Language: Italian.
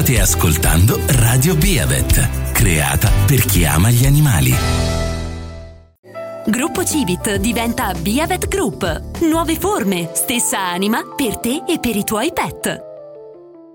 State ascoltando Radio Beavet, creata per chi ama gli animali. Gruppo Civit diventa Beavet Group. Nuove forme, stessa anima per te e per i tuoi pet.